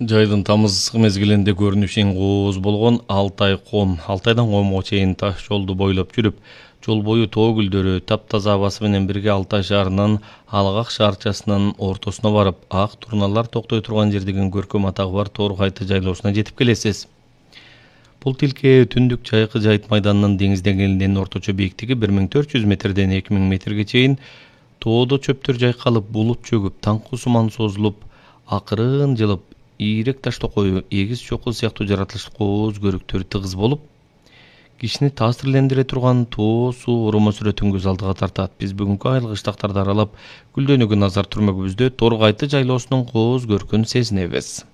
Жайдын тамыз ысык мезгилинде көрүнүшү эң кооз болгон Алтайдан Комго чейин таш жолду бойлоп жүрүп, жол бою тоо гүлдөрү, таптаза абасы менен бирге Алтай шаарынын Алгак шаарчасынын ортосуна барып, ак турналар токтой турган жер деген көркөм атагы бар Торгайты жайлоосуна жетип келесиз. Бул тилке Түндүк Жайкы жайыт майданынын деңиз деңгээлинен орточо бийиктиги 1400 метрден 2000 метрге чейин тоодо чөптөр жайкалып, булут чөгүп, таңкы суман созулуп, акырын жылып, ийрек Таштокою, эгиз чокул сыяктуу жаратылыш кооз көрүктөрү тыгыз болуп, кишини таасирлендире турган тоо суу оромо сүрөтүн көз алдыга тартат. Биз бүгүнкү айыл кыштактарды аралап, гүлдөнүүгө назар түрмөгүбүздө Торгайты жайлоосунун кооз көркүн сезинебиз.